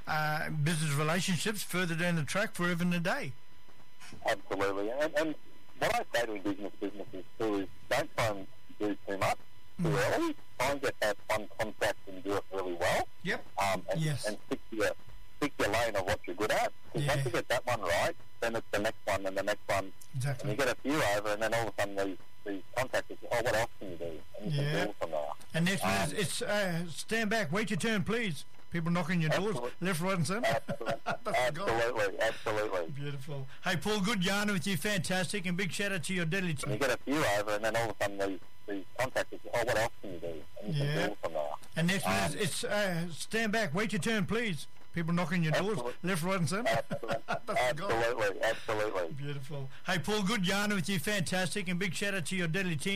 business relationships further down the track forever and a day. Absolutely. And what I say to businesses too is don't try and do too much too early. Try and get that one contract and do it really well. Yep. And stick your lane of what you're good at. Because once you get that one right, then it's the next one and the next one. Exactly. And you get a few over, and then all of a sudden these contractors say, oh, what else can you do? And you can build from there. And next one is stand back, wait your turn, please. People knocking your doors, left, right and centre. Absolutely. Beautiful. Hey, Paul, good yarning with you. Fantastic. And big shout out to your deadly team. You get a few over, and then all of a sudden these contractors say, oh, what else can you do? And you can build from there. And next one is stand back, wait your turn, please. People knocking your doors, left, right and centre. Absolutely. Beautiful. Hey, Paul, good yarning with you. Fantastic. And big shout out to your deadly team.